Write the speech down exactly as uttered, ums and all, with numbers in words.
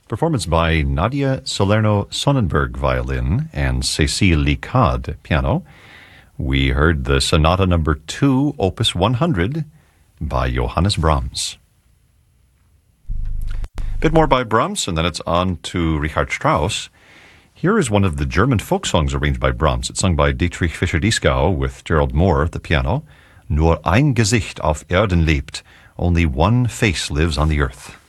Performance by Nadia Salerno-Sonnenberg, violin, and Cécile Licade, piano. We heard the Sonata Number two, Opus one hundred, by Johannes Brahms. A bit more by Brahms, and then it's on to Richard Strauss. Here is one of the German folk songs arranged by Brahms. It's sung by Dietrich Fischer-Dieskau with Gerald Moore at the piano. Nur ein Gesicht auf Erden lebt. Only one face lives on the earth.